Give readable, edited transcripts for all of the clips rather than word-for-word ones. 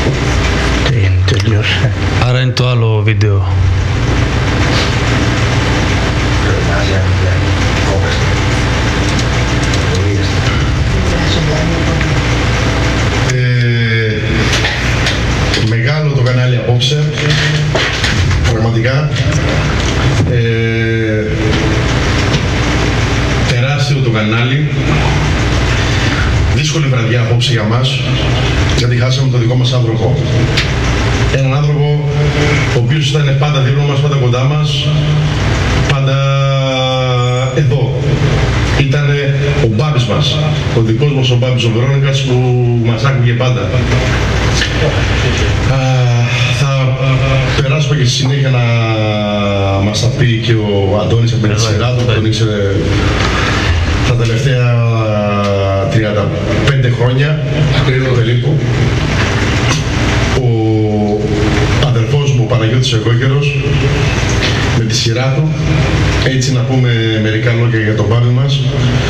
Τελείωσε. Άρα είναι το άλλο βίντεο. Μεγάλο το κανάλι απόψε, πραγματικά. Τεράστιο το κανάλι. Δύσκολη βραδιά απόψε για μας, γιατί χάσαμε το δικό μας άνθρωπο. Έναν άνθρωπο ο οποίος ήταν πάντα δίπλα μας, πάντα κοντά μας, πάντα εδώ. Ήτανε ο Μπάμπης μας, ο δικός μας ο Μπάμπης ο Βερόνικας που μας άκουγε πάντα. Θα περάσουμε και στη συνέχεια να μας τα πει και ο Αντώνης με τη σειρά του, τον ήξερε τα τελευταία 35 χρόνια περίπου. Ο αδερφός μου, ο Παναγιώτης ο Εγώκερος, με τη σειρά του, έτσι να πούμε μερικά λόγια για τον Μπάμπη μας.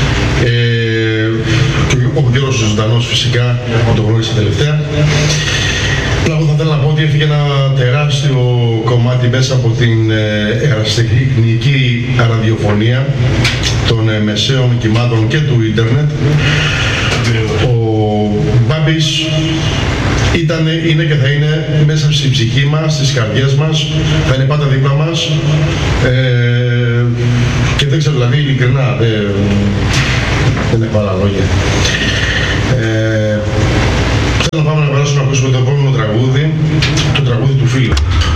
Ο Γιώργος ο Ζωντανός φυσικά, το γνώρισα τελευταία. Εγώ θα ήθελα να πω ότι έφυγε ένα τεράστιο κομμάτι μέσα από την ερασιτεχνική ραδιοφωνία των μεσαίων κυμάτων και του ίντερνετ. Ο Μπάμπης είναι και θα είναι μέσα στη ψυχή μας, στις καρδιές μας, θα είναι πάντα δίπλα μας και δεν ξέρω, δηλαδή ειλικρινά, δεν έχω άλλα λόγια. Θέλω να πάμε να περάσουμε να ακούσουμε το επόμενο τραγούδι, το τραγούδι του φίλου.